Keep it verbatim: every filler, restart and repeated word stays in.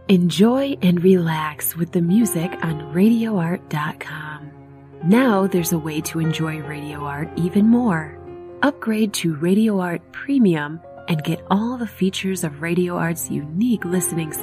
Enjoy and relax with the music on radio art dot com. Now there's a way to enjoy Radio Art even more. Upgrade to Radio Art Premium and get all the features of Radio Art's unique listening